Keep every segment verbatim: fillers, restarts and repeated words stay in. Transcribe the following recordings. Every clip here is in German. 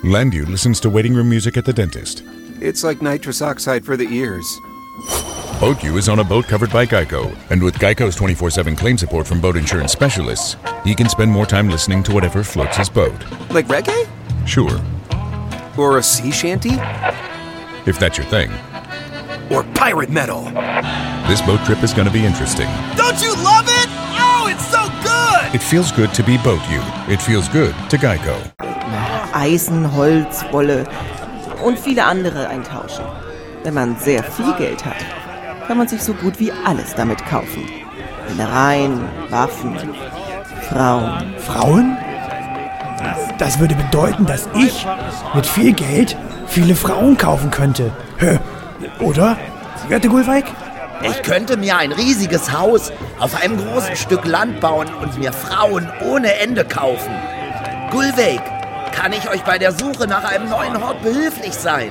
Landu listens to waiting room music at the dentist. It's like nitrous oxide for the ears. BoatU is on a boat covered by Geico, and with Geico's twenty-four seven claim support from boat insurance specialists, he can spend more time listening to whatever floats his boat. Like reggae? Sure. Or a sea shanty? If that's your thing. Or pirate metal? This boat trip is going to be interesting. Don't you love it? Oh, it's so good! It feels good to be BoatU. It feels good to Geico. Eisen, Holz, Wolle und viele andere eintauschen. Wenn man sehr viel Geld hat, kann man sich so gut wie alles damit kaufen. Innereien, Waffen, Frauen. Frauen? Das würde bedeuten, dass ich mit viel Geld viele Frauen kaufen könnte. Hä? Oder? Werte Gulveig? Ich könnte mir ein riesiges Haus auf einem großen Stück Land bauen und mir Frauen ohne Ende kaufen. Gulveig, kann ich euch bei der Suche nach einem neuen Hort behilflich sein?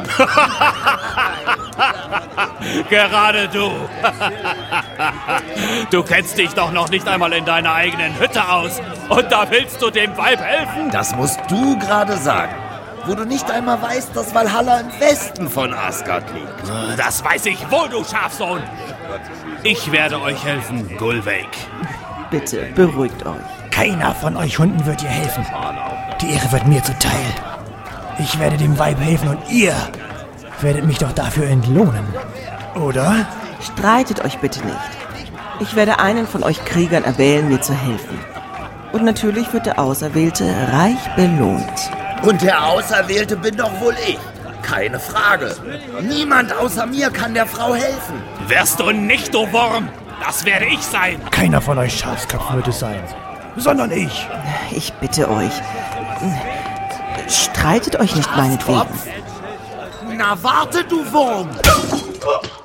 Gerade du. Du kennst dich doch noch nicht einmal in deiner eigenen Hütte aus. Und da willst du dem Weib helfen? Das musst du gerade sagen, wo du nicht einmal weißt, dass Valhalla im Westen von Asgard liegt. Das weiß ich wohl, du Schafsohn. Ich werde euch helfen, Gulveig. Bitte, beruhigt euch. Keiner von euch Hunden wird ihr helfen. Die Ehre wird mir zuteil. Ich werde dem Weib helfen und ihr werdet mich doch dafür entlohnen. Oder? Streitet euch bitte nicht. Ich werde einen von euch Kriegern erwählen, mir zu helfen. Und natürlich wird der Auserwählte reich belohnt. Und der Auserwählte bin doch wohl ich. Keine Frage. Niemand außer mir kann der Frau helfen. Wirst du nicht, du Wurm. Das werde ich sein. Keiner von euch Schafsköpfen wird es sein, sondern ich. Ich bitte euch. Streitet euch nicht meinetwegen. Na warte, du Wurm!